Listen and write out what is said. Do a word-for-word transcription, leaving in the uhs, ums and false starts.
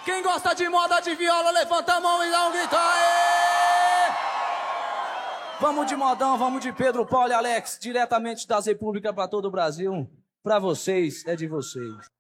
Quem gosta de moda de viola, levanta a mão e dá um grito aí! Vamos de modão, vamos de Pedro, Paulo e Alex, diretamente das repúblicas para todo o Brasil. Pra vocês, é de vocês.